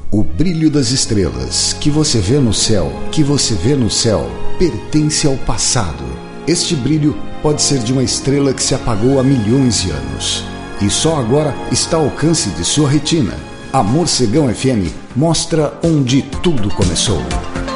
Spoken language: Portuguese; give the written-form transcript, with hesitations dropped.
O brilho das estrelas que você vê no céu, pertence ao passado. Este brilho pode ser de uma estrela que se apagou há milhões de anos e só agora está ao alcance de sua retina. A Morcegão FM mostra onde tudo começou.